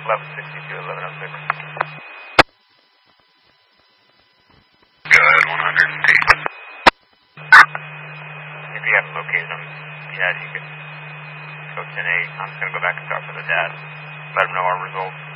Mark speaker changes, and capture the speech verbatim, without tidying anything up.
Speaker 1: eleven sixty-two, eleven oh six.
Speaker 2: Good, one hundred T.
Speaker 1: If you haven't located him yet, you could go ten eight. I'm just going to go back and talk to the dad. Let him know our results.